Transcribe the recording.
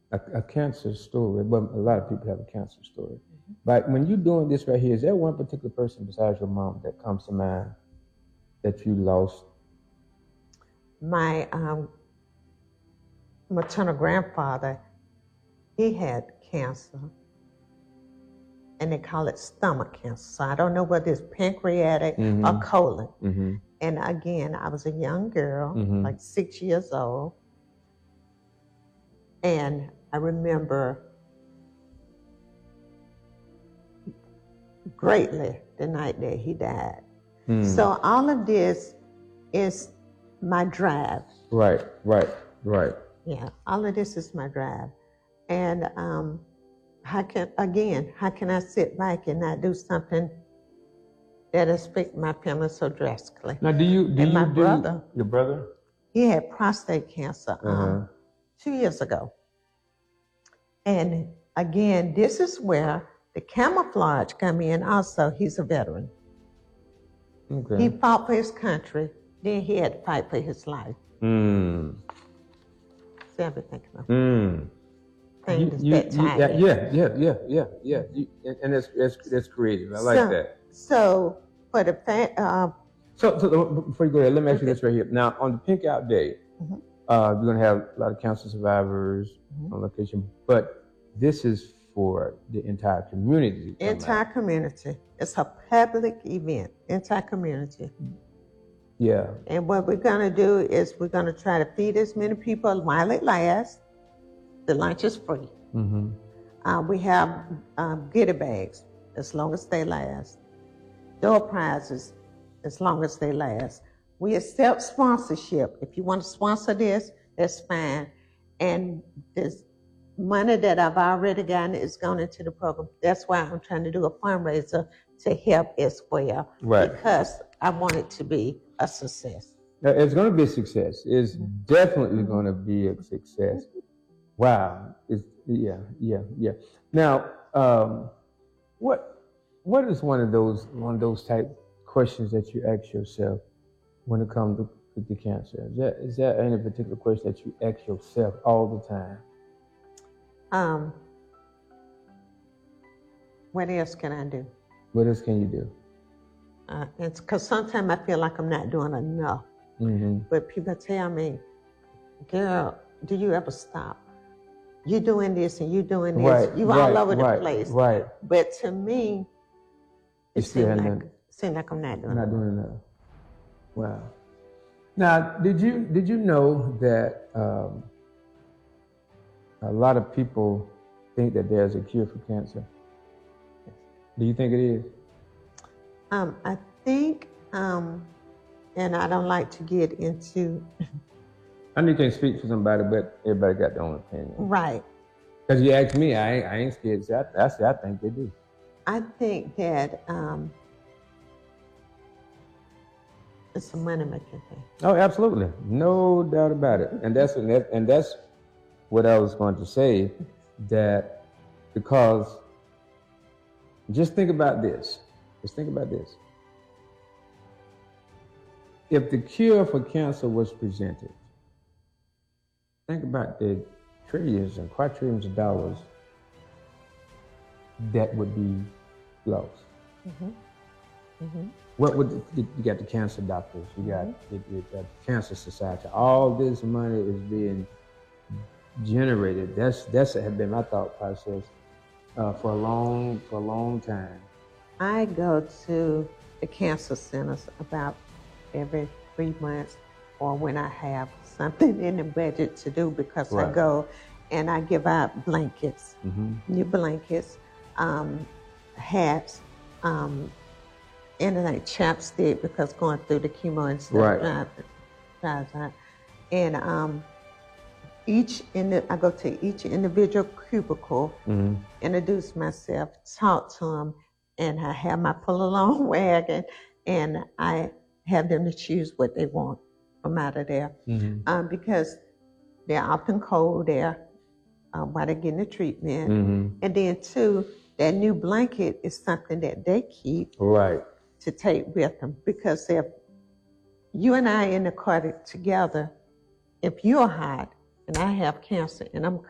a cancer story. Well, a lot of people have a cancer story. But when you're doing this right here, is there one particular person besides your mom that comes to mind that you lost? My maternal grandfather, he had cancer, and they call it stomach cancer. So I don't know whether it's pancreatic or colon. And again, I was a young girl, like 6 years old. And I remember greatly the night that he died. So all of this is my drive. Right. Yeah, all of this is my drive. And how can I sit back and not do something that affects my family so drastically? Now, my brother, your brother? He had prostate cancer 2 years ago. And again, this is where the camouflage come in also. He's a veteran. Okay. He fought for his country, then he had to fight for his life. See, I've been thinking of things that time. Yeah. And that's creative. I like that. So for the fact, so before you go ahead, let me ask you this right here. Now, on the Pink Out Day, you're going to have a lot of cancer survivors on location, but this is for the entire community. Entire community. It's a public event, entire community. Yeah. And what we're going to do is we're going to try to feed as many people while it lasts. The lunch is free. We have goodie bags as long as they last. Door prizes as long as they last. We accept sponsorship. If you want to sponsor this, that's fine. And this money that I've already gotten is going into the program. That's why I'm trying to do a fundraiser to help as well. Right. Because I want it to be a success. Now, it's going to be a success. It's definitely going to be a success. Wow. Yeah. Now, what is one of those type questions that you ask yourself when it comes to cancer? Is there any particular question that you ask yourself all the time? What else can I do? What else can you do? It's because sometimes I feel like I'm not doing enough. But people tell me, girl, do you ever stop? You're doing this and you're doing this. Right, You're all over the place. Right. But to me, it seems like I'm not doing enough. Wow. Now, did you know that a lot of people think that there's a cure for cancer? Do you think it is? I think, and I don't like to get into. I need to speak for somebody, but everybody got their own opinion. Right. Because you asked me, I ain't scared. I think they do. I think that it's a money-making thing. Oh, absolutely. No doubt about it. And that's what I was going to say, that because just think about this. Just think about this. If the cure for cancer was presented, think about the trillions and quadrillions of dollars that would be lost. What would you got the cancer doctors, you got the Cancer Society, all this money is being generated. That's had been my thought process for a long time. I go to the cancer centers about every 3 months, or when I have something in the budget to do, because I go and I give out blankets, new blankets, hats, and like chapstick, because going through the chemo and stuff dries out. And I go to each individual cubicle, introduce myself, talk to them, and I have my pull-along wagon, and I have them to choose what they want from out of there, because they're often cold there while they're getting the treatment. And then too, that new blanket is something that they keep to take with them, because if you and I in the car together, if you're hot and I have cancer and I'm